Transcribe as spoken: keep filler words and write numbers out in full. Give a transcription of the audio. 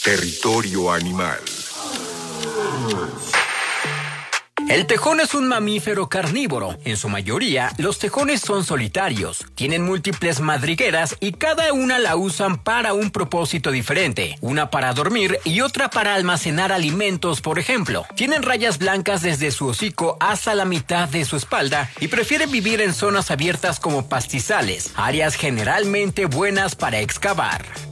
Territorio Animal. El tejón es un mamífero carnívoro. En su mayoría, los tejones son solitarios. Tienen múltiples madrigueras y cada una la usan para un propósito diferente. Una para dormir y otra para almacenar alimentos, por ejemplo. Tienen rayas blancas desde su hocico hasta la mitad de su espalda y prefieren vivir en zonas abiertas como pastizales, áreas generalmente buenas para excavar.